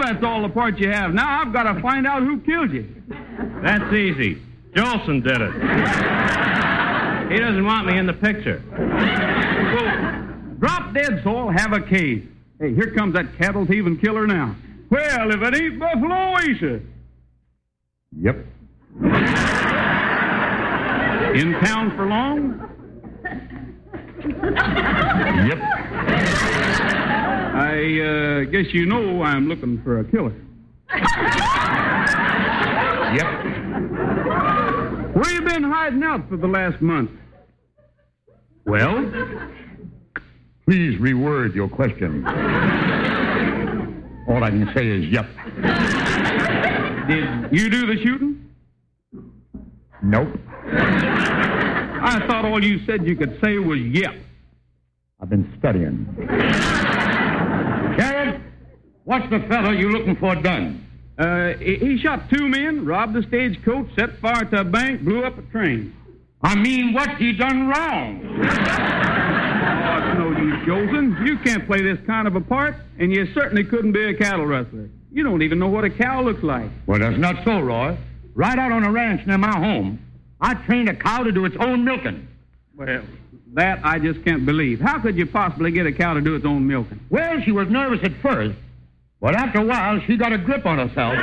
that's all the part you have. Now I've got to find out who killed you. That's easy. Jolson did it. He doesn't want me in the picture. Well, drop dead, so I'll have a case. Hey, here comes that cattle thieving killer now. Well, if it ain't Buffalo Asa. Yep. In town for long? Yep. I guess you know I'm looking for a killer. Yep. Where you been hiding out for the last month? Well? Please reword your question. All I can say is yep. Did you do the shooting? Nope. I thought all you said you could say was yep. I've been studying. Sheriff, what's the fellow you looking for done? He shot 2 men, robbed a stagecoach, set fire to a bank, blew up a train. I mean, what's he done wrong? Oh, it's no use, Jolson. You can't play this kind of a part, and you certainly couldn't be a cattle rustler. You don't even know what a cow looks like. Well, that's not so, Roy. Right out on a ranch near my home, I trained a cow to do its own milking. Well, that I just can't believe. How could you possibly get a cow to do its own milking? Well, she was nervous at first, but after a while, she got a grip on herself.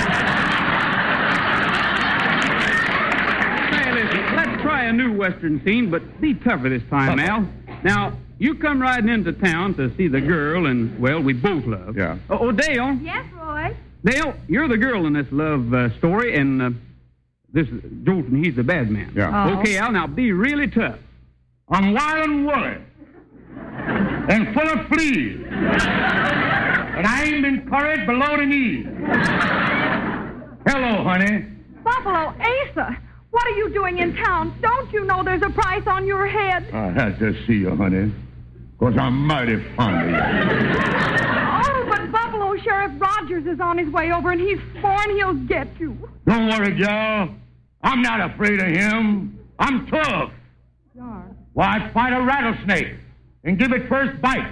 Hey, listen, let's try a new Western scene, but be tougher this time, Al. Now, you come riding into town to see the girl, and, well, we both love. Yeah. Oh, Dale. Yes, Roy? Dale, you're the girl in this love story, and this Jolson, he's the bad man. Yeah. Oh. Okay, Al, now be really tough. I'm wild and woolly and full of fleas, and I ain't been curried below the knees. Hello, honey. Buffalo Asa, what are you doing in town? Don't you know there's a price on your head? I had to see you, honey, because I'm mighty fond of you. Oh, but Buffalo Sheriff Rogers is on his way over, and he's sworn he'll get you. Don't worry, gal. I'm not afraid of him. I'm tough. Sure. Why, I'd fight a rattlesnake and give it first bite.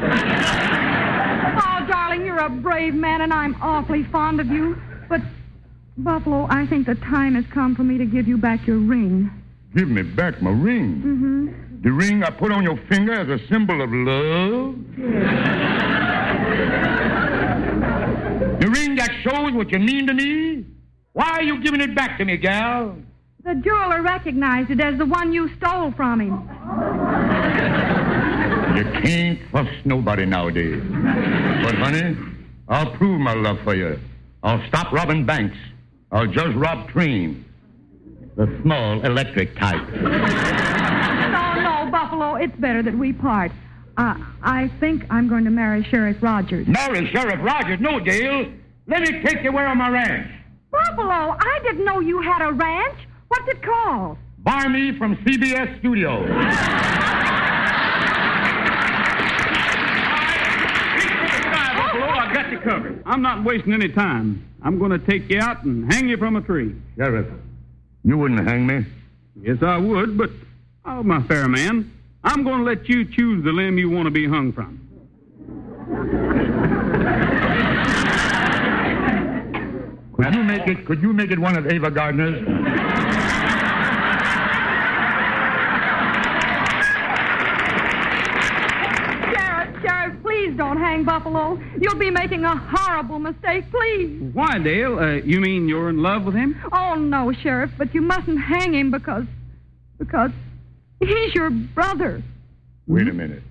Oh, darling, you're a brave man, and I'm awfully fond of you. But, Buffalo, I think the time has come for me to give you back your ring. Give me back my ring. Mm-hmm. The ring I put on your finger as a symbol of love. The ring that shows what you mean to me. Why are you giving it back to me, gal? The jeweler recognized it as the one you stole from him. You can't trust nobody nowadays. But, honey, I'll prove my love for you. I'll stop robbing banks. I'll just rob trains. The small electric type. No, Buffalo, it's better that we part. I think I'm going to marry Sheriff Rogers. Marry Sheriff Rogers? No, Dale. Let me take you where on my ranch. Buffalo, I didn't know you had a ranch. What's it called? Barney from CBS Studios. Buffalo, I've got you covered. I'm not wasting any time. I'm going to take you out and hang you from a tree. Sheriff, you wouldn't hang me. Yes, I would, but, oh, my fair man, I'm going to let you choose the limb you want to be hung from. Could you make it one of Ava Gardner's? Sheriff, please don't hang Buffalo. You'll be making a horrible mistake, please. Why, Dale? You mean you're in love with him? Oh, no, Sheriff, but you mustn't hang him because he's your brother. Wait a minute.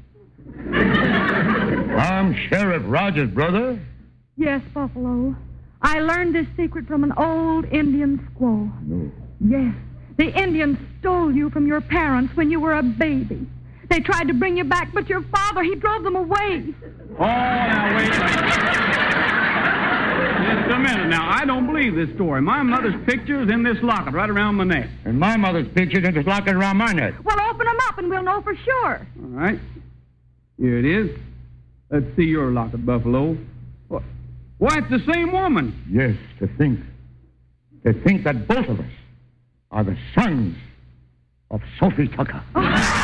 I'm Sheriff Rogers' brother? Yes, Buffalo. I learned this secret from an old Indian squaw. No. Yes. The Indians stole you from your parents when you were a baby. They tried to bring you back, but your father, he drove them away. Oh, now, wait a minute. Just a minute now. I don't believe this story. My mother's picture is in this locket right around my neck. And my mother's picture's in this locket around my neck. Well, open them up and we'll know for sure. All right. Here it is. Let's see your locket, Buffalo. Why, it's the same woman. Yes, to think that both of us are the sons of Sophie Tucker.